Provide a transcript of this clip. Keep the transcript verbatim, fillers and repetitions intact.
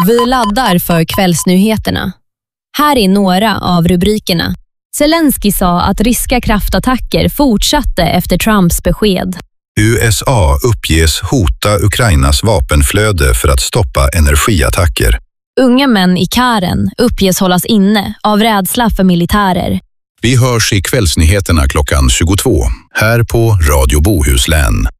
Vi laddar för kvällsnyheterna. Här är några av rubrikerna. Zelensky sa att ryska kraftattacker fortsatte efter Trumps besked. U S A uppges hota Ukrainas vapenflöde för att stoppa energiattacker. Unga män i Karen uppges hållas inne av rädsla för militärer. Vi hörs i kvällsnyheterna klockan tjugotvå, här på Radio Bohuslän.